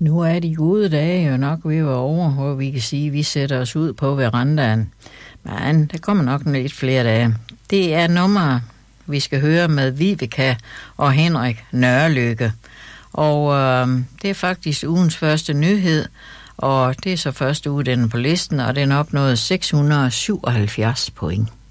Nu er de gode dage jo nok ved at være over, hvor vi kan sige, at vi sætter os ud på verandaen. Men der kommer nok lidt flere dage. Det er nummer, vi skal høre med Viveka og Henrik Nørrelykke. Og det er faktisk ugens første nyhed, og det er så første uge den på listen, og den opnåede 677 point.